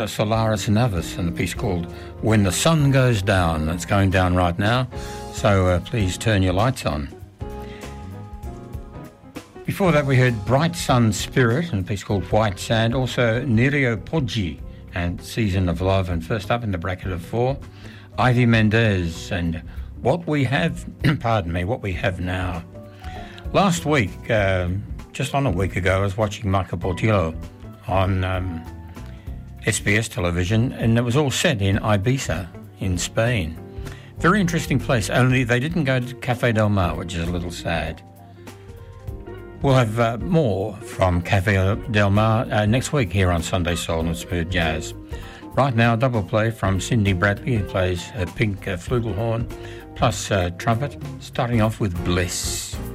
Solaris Navis and a piece called When the Sun Goes Down. It's going down right now, so please turn your lights on. Before that we heard Bright Sun Spirit and a piece called White Sand, also Nerio Poggi and Season of Love, and first up in the bracket of 4, Ivy Mendez and What We Have, What We Have Now. Last week, just on a week ago, I was watching Marco Portillo on SBS television, and it was all set in Ibiza in Spain. Very interesting place, only they didn't go to Cafe Del Mar, which is a little sad. We'll have more from Cafe Del Mar next week here on Sunday Soul and Smooth Jazz. Right now, double play from Cindy Bradley, who plays a pink flugelhorn plus trumpet, starting off with Bliss.